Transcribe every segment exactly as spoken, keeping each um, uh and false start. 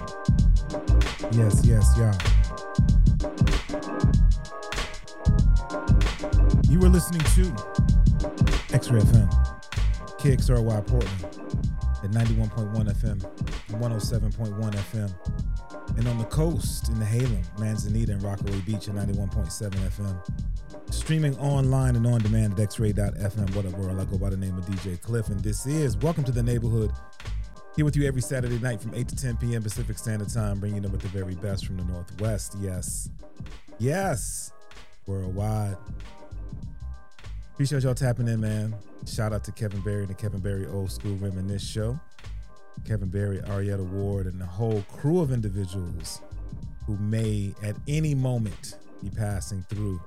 Yes, yes, y'all. You were listening to X-Ray F M, K X R Y Portland at ninety-one point one F M, one oh seven point one F M, and on the coast in the Halem, Manzanita, and Rockaway Beach at ninety-one point seven F M. Streaming online and on demand at x ray dot f m. What up, world? I go by the name of D J Cliff, and this is Welcome to the Neighborhood. Here with you every Saturday night from eight to ten p.m. Pacific Standard Time, bringing you with the very best from the Northwest. Yes. Yes. Worldwide. Appreciate y'all tapping in, man. Shout out to Kevin Berry and the Kevin Berry Old School Reminisce Show. Kevin Berry, Arietta Ward, and the whole crew of individuals who may at any moment be passing through.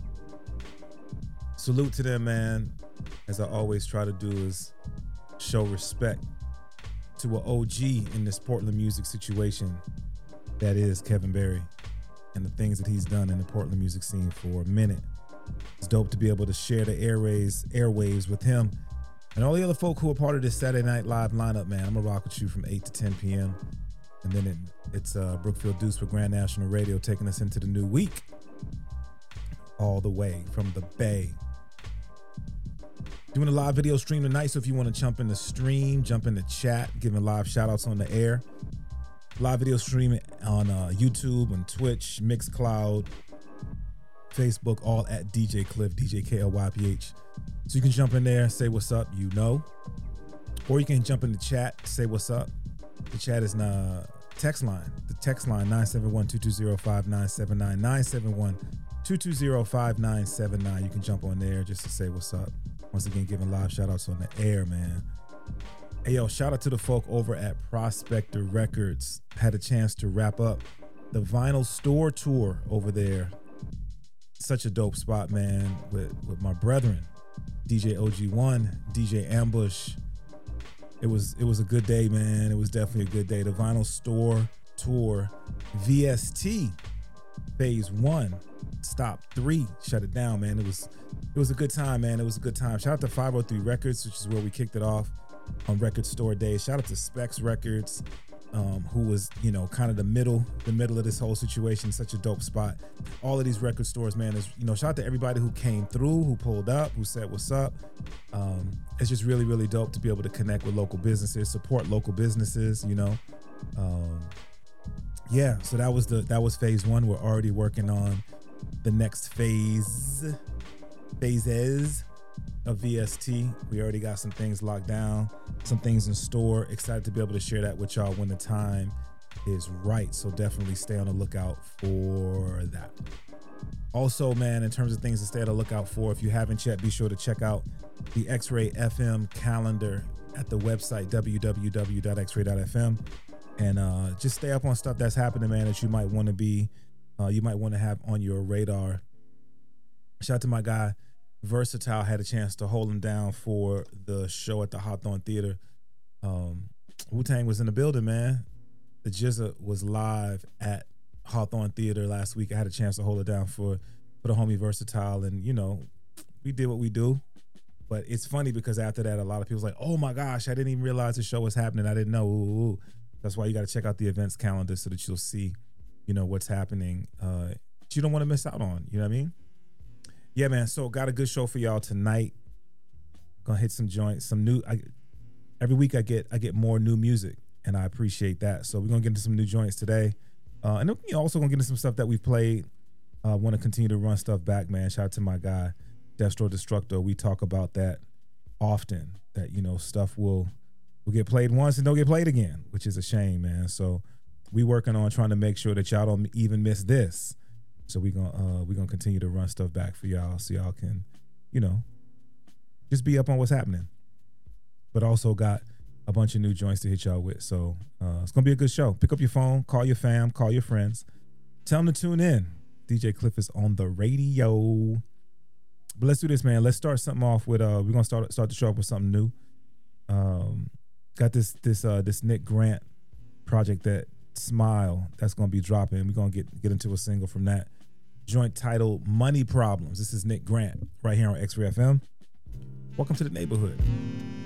Salute to them, man. As I always try to do is show respect to an O G in this Portland music situation that is Kevin Berry and the things that he's done in the Portland music scene for a minute. It's dope to be able to share the airways, airwaves with him and all the other folk who are part of this Saturday Night Live lineup, man. I'm going to rock with you from eight to ten p.m. And then it, it's uh, Brookfield Deuce with Grand National Radio taking us into the new week all the way from the Bay. Doing a live video stream tonight, so if you want to jump in the stream, jump in the chat, giving live shout outs on the air. Live video streaming on uh, YouTube and Twitch, Mixcloud, Facebook, all at D J Cliff, D J K L Y P H. So you can jump in there, say what's up, you know. Or you can jump in the chat, say what's up. The chat is uh, text line. The text line, nine seven one, two two zero, five nine seven nine, nine seven one, two two zero, five nine seven nine. You can jump on there just to say what's up. Once again, giving live shout outs on the air, man. Hey, yo, shout out to the folk over at Prospector Records. Had a chance to wrap up the Vinyl Store Tour over there. Such a dope spot, man, with, with my brethren, D J O G one, D J Ambush. It was it was a good day, man. It was definitely a good day. The Vinyl Store Tour, V S T, Phase One, Stop Three, shut it down, man. It was it was a good time, man. It was a good time. Shout out to five oh three Records, which is where we kicked it off on Record Store Day. Shout out to Specs Records, um, who was, you know, kind of the middle, the middle of this whole situation. Such a dope spot. All of these record stores, man, is, you know, shout out to everybody who came through, who pulled up, who said what's up. Um, it's just really, really dope to be able to connect with local businesses, support local businesses, you know. Um, yeah, so that was the that was phase one. We're already working on the next phase, phases of V S T. We already got some things locked down, some things in store. Excited to be able to share that with y'all when the time is right. So definitely stay on the lookout for that. Also, man, in terms of things to stay on the lookout for, if you haven't yet, be sure to check out the X-Ray F M calendar at the website w w w dot x ray dot f m, and uh, just stay up on stuff that's happening, man, that you might want to be, uh, you might want to have on your radar. Shout out to my guy Versatile. Had a chance to hold him down for the show at the Hawthorne Theater. Um, Wu-Tang was in the building, man. The J Z A was live at Hawthorne Theater last week. I had a chance to hold it down for, for the homie Versatile, and, you know, we did what we do. But it's funny because after that, a lot of people was like, oh my gosh, I didn't even realize the show was happening. I didn't know. Ooh, ooh. That's why you got to check out the events calendar so that you'll see, you know, what's happening uh, that you don't want to miss out on. You know what I mean? Yeah, man. So got a good show for y'all tonight. Gonna hit some joints, some new. I, every week I get I get more new music, and I appreciate that. So we're gonna get into some new joints today, uh, and you know, also gonna get into some stuff that we've played. Uh, want to continue to run stuff back, man. Shout out to my guy Destro Destructo. We talk about that often. That, you know, stuff will will get played once and don't get played again, which is a shame, man. So we working on trying to make sure that y'all don't even miss this. So we gonna uh, we gonna continue to run stuff back for y'all, so y'all can, you know, just be up on what's happening. But also got a bunch of new joints to hit y'all with. So uh, it's gonna be a good show. Pick up your phone, call your fam, call your friends, tell them to tune in. D J Cliff is on the radio. But let's do this, man. Let's start something off with uh, we're gonna start start the show off with something new. Um, got this this uh this Nick Grant project, that Smile, that's gonna be dropping. We're gonna get get into a single from that joint titled Money Problems. This is Nick Grant right here on X-Ray F M. Welcome to the neighborhood.